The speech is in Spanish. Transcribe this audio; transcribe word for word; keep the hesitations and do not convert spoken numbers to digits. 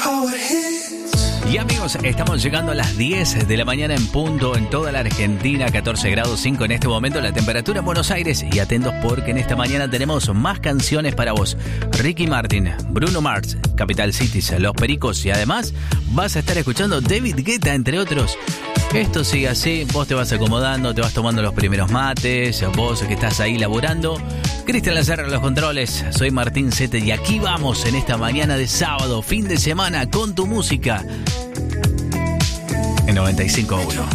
Y amigos, estamos llegando a las diez de la mañana en punto en toda la Argentina, catorce grados cinco en este momento la temperatura en Buenos Aires. Y atentos porque en esta mañana tenemos más canciones para vos. Ricky Martin, Bruno Mars, Capital Cities, Los Pericos y además vas a estar escuchando David Guetta, entre otros. Esto sigue así, vos te vas acomodando, te vas tomando los primeros mates, vos que estás ahí laburando. Cristian Lazarra en los controles, soy Martín Zete y aquí vamos en esta mañana de sábado, fin de semana, con tu música en noventa y cinco punto uno.